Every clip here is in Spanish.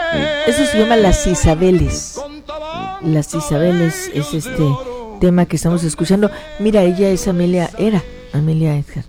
Eso se llama Las Isabeles. Las Isabeles es este tema que estamos escuchando. Mira, ella es Amelia Edgar.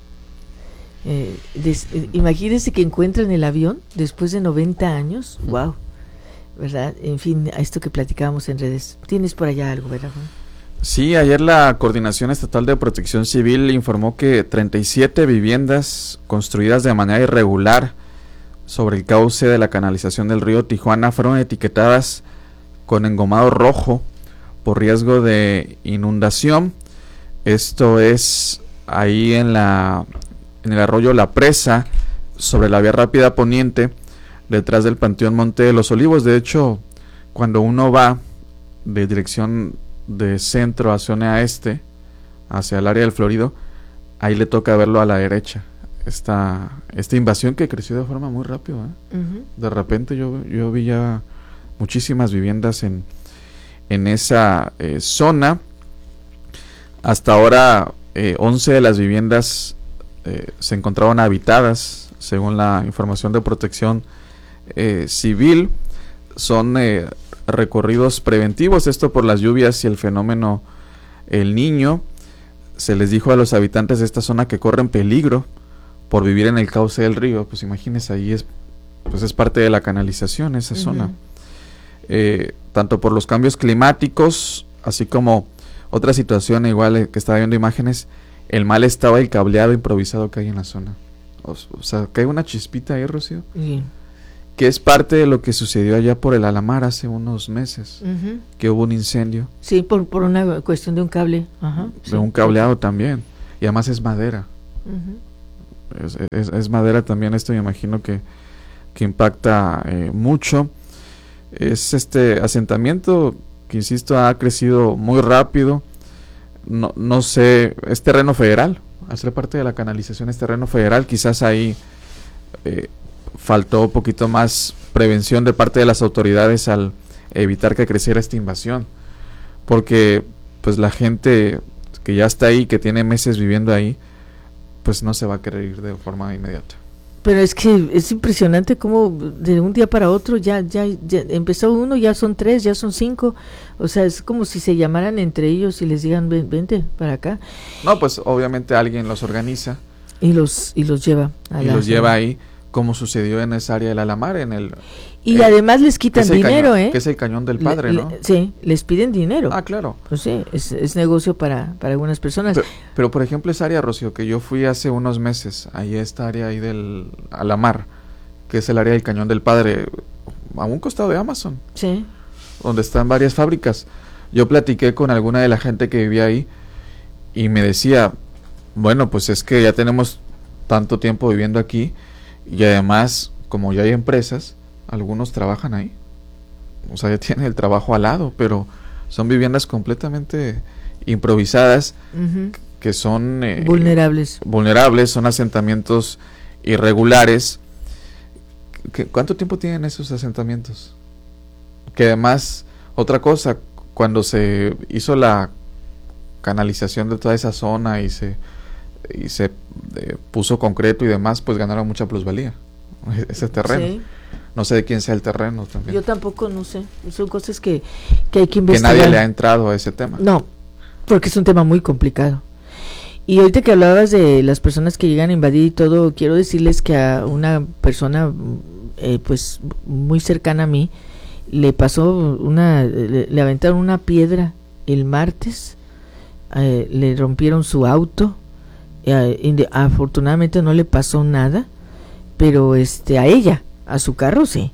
Imagínense que encuentran el avión después de 90 años. Wow, ¿verdad? En fin, a esto que platicábamos en redes. Tienes por allá algo, ¿verdad, Juan? Sí, ayer la Coordinación Estatal de Protección Civil informó que 37 viviendas construidas de manera irregular sobre el cauce de la canalización del río Tijuana fueron etiquetadas con engomado rojo por riesgo de inundación. Esto es ahí en el arroyo La Presa, sobre la vía rápida poniente, detrás del Panteón Monte de los Olivos. De hecho, cuando uno va de dirección de centro a zona este, hacia el área del Florido, ahí le toca verlo a la derecha. Esta invasión que creció de forma muy rápida, ¿eh? Uh-huh. De repente yo vi ya muchísimas viviendas en esa zona. Hasta ahora 11 de las viviendas se encontraban habitadas, según la información de Protección Civil. Son recorridos preventivos, esto por las lluvias y el fenómeno El Niño. Se les dijo a los habitantes de esta zona que corren peligro por vivir en el cauce del río. Pues imagínense, ahí es parte de la canalización esa zona. Tanto por los cambios climáticos, así como otra situación igual que estaba viendo imágenes, el mal estado del cableado improvisado que hay en la zona. O sea, que hay una chispita ahí, Rocío, que es parte de lo que sucedió allá por el Alamar hace unos meses, que hubo un incendio. Sí, por una cuestión de un cable. De un cableado también, y además es madera. Es madera también, esto me imagino que impacta mucho. Es este asentamiento que, insisto, ha crecido muy rápido. No sé, es terreno federal, al ser parte de la canalización es terreno federal. Quizás ahí faltó un poquito más prevención de parte de las autoridades al evitar que creciera esta invasión, porque pues la gente que ya está ahí, que tiene meses viviendo ahí, pues no se va a querer ir de forma inmediata. Pero es que es impresionante cómo de un día para otro ya empezó uno, ya son 3, ya son 5. O sea, es como si se llamaran entre ellos y les digan, vente para acá. No, pues obviamente alguien los organiza. Y los lleva. Lleva ahí, como sucedió en esa área del Alamar, en el... Y además les quitan dinero, que es el Cañón del Padre, ¿no? Sí, les piden dinero. Ah, claro. Pues sí, es negocio para algunas personas. Pero por ejemplo, esa área, Rocío, que yo fui hace unos meses, ahí esta área ahí del Alamar, que es el área del Cañón del Padre, a un costado de Amazon. Sí. Donde están varias fábricas. Yo platiqué con alguna de la gente que vivía ahí y me decía, bueno, pues es que ya tenemos tanto tiempo viviendo aquí y además, como ya hay empresas, algunos trabajan ahí, o sea, ya tienen el trabajo al lado, pero son viviendas completamente improvisadas, que son vulnerables, son asentamientos irregulares. ¿Cuánto tiempo tienen esos asentamientos? Que además, otra cosa, cuando se hizo la canalización de toda esa zona y se puso concreto y demás, pues ganaron mucha plusvalía ese terreno. Sí. No sé de quién sea el terreno también. Yo tampoco, no sé. Son cosas que hay que investigar. Que nadie le ha entrado a ese tema. No, porque es un tema muy complicado. Y ahorita que hablabas de las personas que llegan a invadir y todo, quiero decirles que a una persona pues muy cercana a mí le pasó le aventaron una piedra el martes, le rompieron su auto, afortunadamente no le pasó nada, pero a ella, a su carro sí.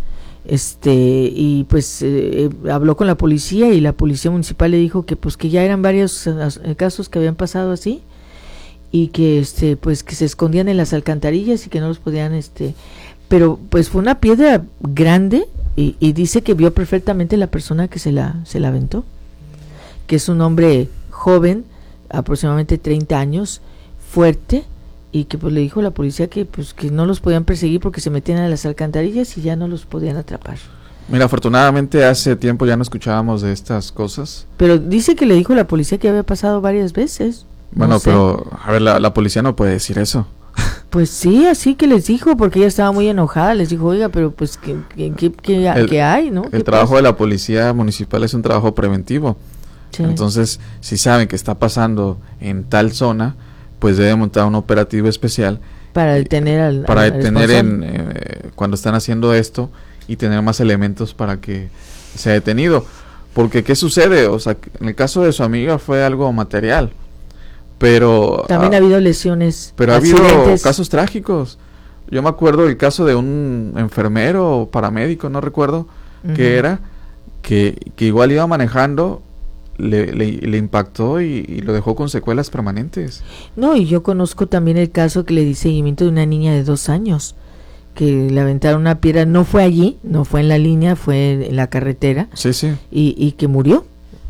Y pues habló con la policía y la policía municipal le dijo que pues que ya eran varios casos que habían pasado así y que pues que se escondían en las alcantarillas y que no los podían pero pues fue una piedra grande y dice que vio perfectamente la persona que se la aventó, que es un hombre joven, aproximadamente 30 años, fuerte, y que pues le dijo a la policía que pues que no los podían perseguir porque se metían a las alcantarillas y ya no los podían atrapar. Mira, afortunadamente hace tiempo ya no escuchábamos de estas cosas. Pero dice que le dijo a la policía que había pasado varias veces. Bueno, no sé. Pero a ver, la policía no puede decir eso. Pues sí, así que les dijo, porque ella estaba muy enojada, les dijo, oiga, pero pues, ¿qué hay, no? El trabajo de la policía municipal es un trabajo preventivo. Sí. Entonces, si saben que está pasando en tal zona, pues deben montar un operativo especial para detener al cuando están haciendo esto y tener más elementos para que sea detenido. Porque, ¿qué sucede? O sea, en el caso de su amiga fue algo material, pero también ha habido lesiones, pero accidentes. Ha habido casos trágicos. Yo me acuerdo del caso de un enfermero o paramédico, no recuerdo qué era, que igual iba manejando, le impactó y lo dejó con secuelas permanentes. No, y yo conozco también el caso que le di seguimiento de una niña de 2 años, que le aventaron una piedra, no fue allí, no fue en la línea, fue en la carretera. Sí, sí. Y que murió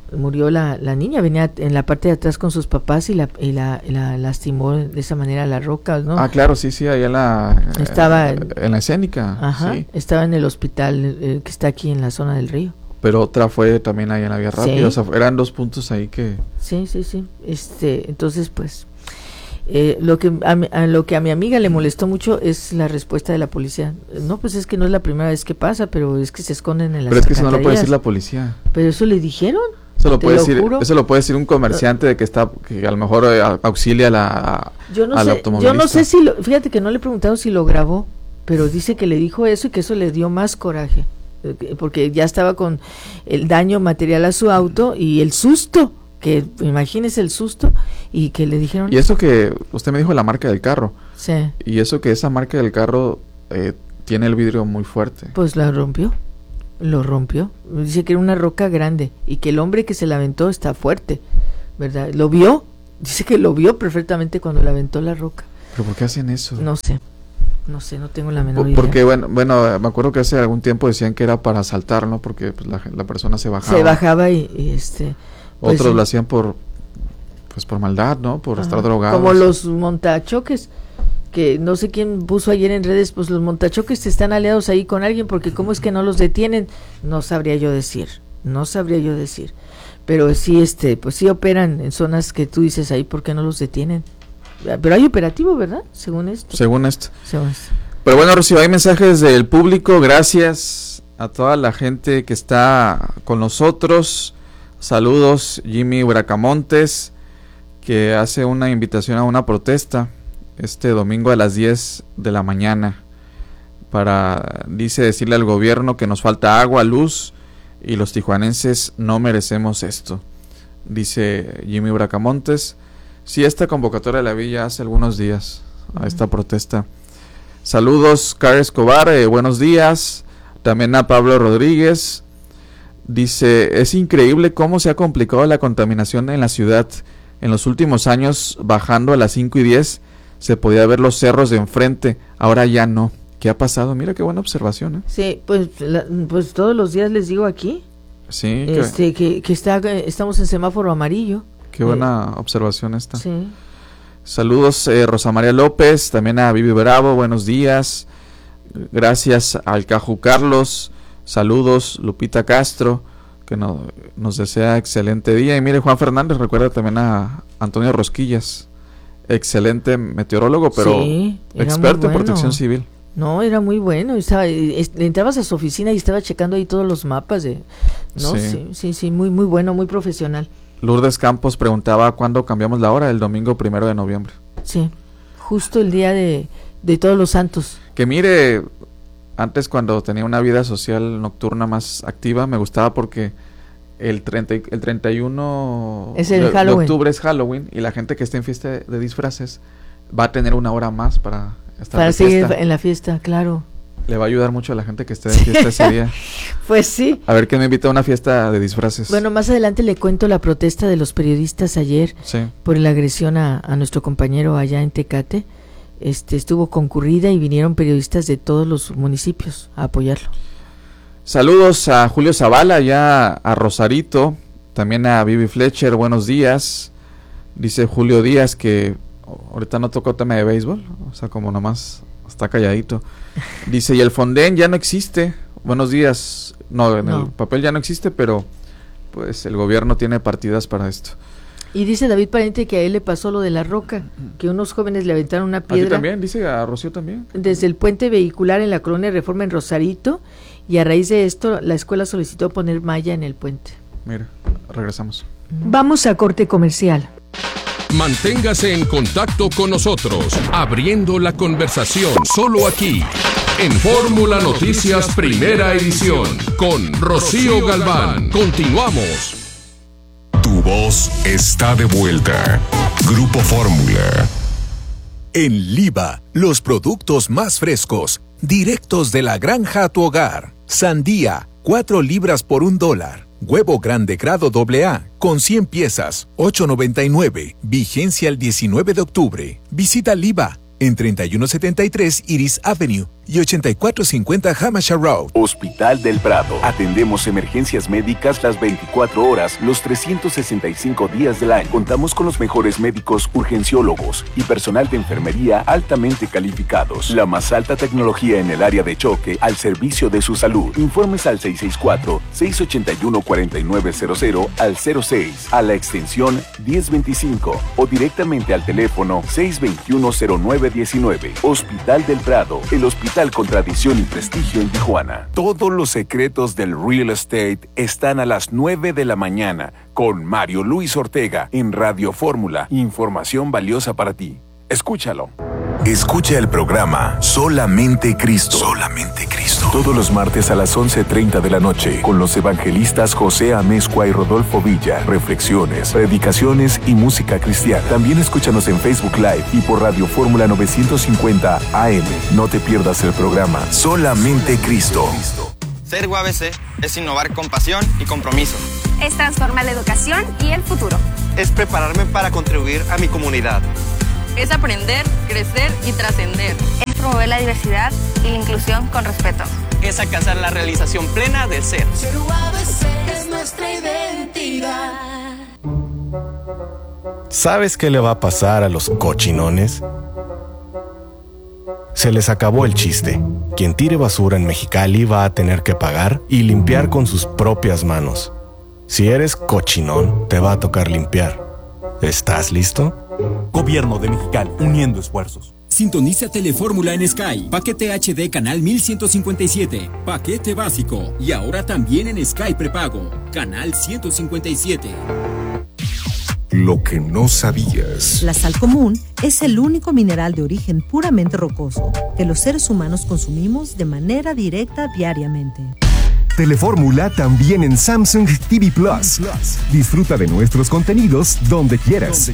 la niña, venía en la parte de atrás con sus papás y la lastimó de esa manera la roca, ¿no? Ah, claro, sí, ahí estaba en la escénica. Ajá, sí. Estaba en el hospital que está aquí en la zona del río. Pero otra fue también ahí en la vía rápida, sí. O sea, eran 2 puntos ahí que... Sí. Entonces, pues, lo que a mi amiga le molestó mucho es la respuesta de la policía. No, pues es que no es la primera vez que pasa, pero es que se esconden en las Pero es que eso no lo puede decir la policía. Pero eso le dijeron. Eso lo puede decir un comerciante de que a lo mejor auxilia a la automovilista. Yo no sé fíjate que no le he preguntado si lo grabó, pero dice que le dijo eso y que eso le dio más coraje, porque ya estaba con el daño material a su auto y el susto, que imagínese el susto, y que le dijeron... Y eso que usted me dijo la marca del carro. Sí. Y eso que esa marca del carro tiene el vidrio muy fuerte. Pues lo rompió. Dice que era una roca grande y que el hombre que se la aventó está fuerte, ¿verdad? Lo vio, dice que lo vio perfectamente cuando le aventó la roca. ¿Pero por qué hacen eso? No sé, no tengo la menor idea. Porque bueno, me acuerdo que hace algún tiempo decían que era para asaltar, ¿no? Porque pues, la persona se bajaba. Se bajaba y otros pues, lo hacían por maldad, ¿no? Por estar drogados. Como los montachoques, que no sé quién puso ayer en redes, pues los montachoques están aliados ahí con alguien, porque cómo es que no los detienen, no sabría yo decir, pero sí, pues sí operan en zonas que tú dices ahí, ¿por qué no los detienen? Pero hay operativo, ¿verdad? Según esto. Pero bueno, Rocío, hay mensajes del público, gracias a toda la gente que está con nosotros. Saludos, Jimmy Bracamontes, que hace una invitación a una protesta este domingo a las 10 de la mañana dice decirle al gobierno que nos falta agua, luz y los tijuanenses no merecemos esto, dice Jimmy Bracamontes. Sí, esta convocatoria la vi ya hace algunos días a esta protesta. Saludos, Car Escobar, buenos días. También a Pablo Rodríguez, dice, es increíble cómo se ha complicado la contaminación en la ciudad. En los últimos años, bajando a las 5:10, se podía ver los cerros de enfrente, ahora ya no. ¿Qué ha pasado? Mira qué buena observación, ¿eh? Sí, pues todos los días les digo aquí. Sí. Que estamos en semáforo amarillo. Qué buena observación esta. Sí. Saludos, Rosa María López, también a Vivi Bravo, buenos días. Gracias al Caju Carlos. Saludos, Lupita Castro, que nos desea excelente día. Y mire, Juan Fernández recuerda también a Antonio Rosquillas, excelente meteorólogo, pero sí, experto en protección civil. No, era muy bueno. Entrabas a su oficina y estaba checando ahí todos los mapas sí, muy bueno, muy profesional. Lourdes Campos preguntaba cuándo cambiamos la hora, el domingo 1 de noviembre. Sí, justo el día de Todos los Santos. Que mire, antes cuando tenía una vida social nocturna más activa, me gustaba porque el 31 de octubre es Halloween y la gente que esté en fiesta de disfraces va a tener una hora más para estar para seguir en la fiesta, claro. Le va a ayudar mucho a la gente que esté de fiesta ese día. Pues sí. A ver quién me invita a una fiesta de disfraces. Bueno, más adelante le cuento la protesta de los periodistas ayer por la agresión a nuestro compañero allá en Tecate. Estuvo concurrida y vinieron periodistas de todos los municipios a apoyarlo. Saludos a Julio Zavala, ya a Rosarito, también a Vivi Fletcher, buenos días. Dice Julio Díaz que ahorita no tocó tema de béisbol, o sea, como nomás está calladito. Dice, y el Fonden ya no existe. Buenos días. No, el papel ya no existe, pero pues el gobierno tiene partidas para esto. Y dice David Pariente que a él le pasó lo de la roca, que unos jóvenes le aventaron una piedra. ¿A ti también? Dice a Rocío también. Desde el puente vehicular en la colonia Reforma en Rosarito, y a raíz de esto la escuela solicitó poner malla en el puente. Mira, regresamos. Vamos a corte comercial. Manténgase en contacto con nosotros, abriendo la conversación solo aquí, en Fórmula Noticias Primera Edición, con Rocío Galván. Continuamos. Tu voz está de vuelta. Grupo Fórmula. En Liva, los productos más frescos, directos de la granja a tu hogar. Sandía, 4 libras por $1. Huevo grande grado AA, con 100 piezas, $8.99. Vigencia el 19 de octubre. Visita Liva en 3173 Iris Avenue y 8450 Hamasha Road. Hospital del Prado. Atendemos emergencias médicas las 24 horas, los 365 días del año. Contamos con los mejores médicos urgenciólogos y personal de enfermería altamente calificados. La más alta tecnología en el área de choque al servicio de su salud. Informes al 664-681-4900 al 06, a la extensión 1025 o directamente al teléfono 621-0919. Hospital del Prado, el hospital con tradición y prestigio en Tijuana. Todos los secretos del real estate están a las 9 de la mañana con Mario Luis Ortega en Radio Fórmula. Información valiosa para ti. Escúchalo. Escucha el programa Solamente Cristo. Solamente Cristo. Todos los martes a las 11:30 de la noche con los evangelistas José Amezcua y Rodolfo Villa. Reflexiones, predicaciones y música cristiana. También escúchanos en Facebook Live y por Radio Fórmula 950 AM. No te pierdas el programa Solamente Cristo. Ser UABC es innovar con pasión y compromiso. Es transformar la educación y el futuro. Es prepararme para contribuir a mi comunidad. Es aprender, crecer y trascender. Es promover la diversidad y la inclusión con respeto. Es alcanzar la realización plena del ser. Ser UABC es nuestra identidad. ¿Sabes qué le va a pasar a los cochinones? Se les acabó el chiste. Quien tire basura en Mexicali va a tener que pagar y limpiar con sus propias manos. Si eres cochinón, te va a tocar limpiar. ¿Estás listo? Gobierno de Mexicali, uniendo esfuerzos. Sintoniza Telefórmula en Sky. Paquete HD canal 1157. Paquete básico. Y ahora también en Sky prepago. Canal 157. Lo que no sabías. La sal común es el único mineral de origen puramente rocoso que los seres humanos consumimos de manera directa diariamente. Telefórmula también en Samsung TV Plus. Disfruta de nuestros contenidos donde quieras.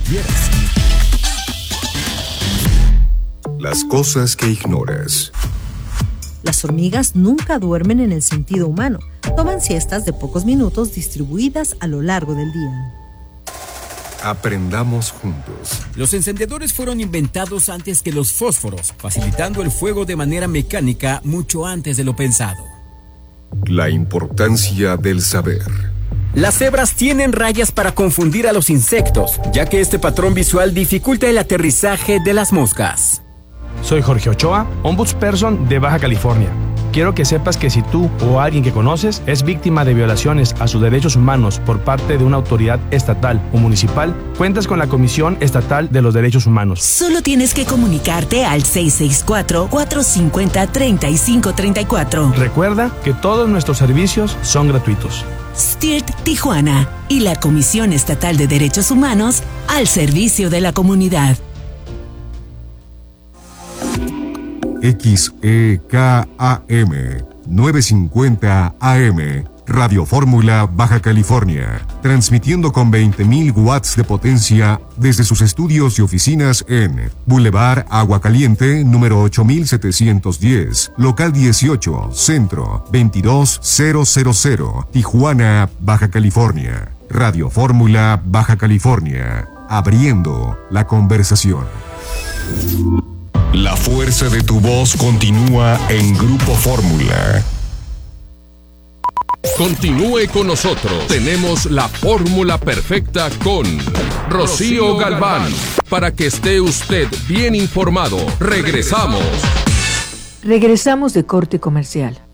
Las cosas que ignoras. Las hormigas nunca duermen en el sentido humano. Toman siestas de pocos minutos distribuidas a lo largo del día. Aprendamos juntos. Los encendedores fueron inventados antes que los fósforos, facilitando el fuego de manera mecánica mucho antes de lo pensado. La importancia del saber. Las cebras tienen rayas para confundir a los insectos, ya que este patrón visual dificulta el aterrizaje de las moscas. Soy Jorge Ochoa, ombudsperson de Baja California. Quiero que sepas que si tú o alguien que conoces es víctima de violaciones a sus derechos humanos por parte de una autoridad estatal o municipal, cuentas con la Comisión Estatal de los Derechos Humanos. Solo tienes que comunicarte al 664-450-3534. Recuerda que todos nuestros servicios son gratuitos. STIRT Tijuana y la Comisión Estatal de Derechos Humanos al servicio de la comunidad. XEKAM 950 AM Radio Fórmula Baja California, transmitiendo con 20.000 watts de potencia desde sus estudios y oficinas en Boulevard Agua Caliente, número 8710, local 18, centro 22000, Tijuana, Baja California. Radio Fórmula Baja California, abriendo la conversación. La fuerza de tu voz continúa en Grupo Fórmula. Continúe con nosotros. Tenemos la fórmula perfecta con Rocío Galván. Para que esté usted bien informado. Regresamos. Regresamos de corte comercial.